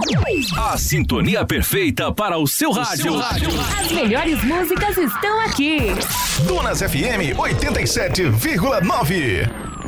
A sintonia perfeita para o seu rádio. As melhores músicas estão aqui. Dunas FM 87,9.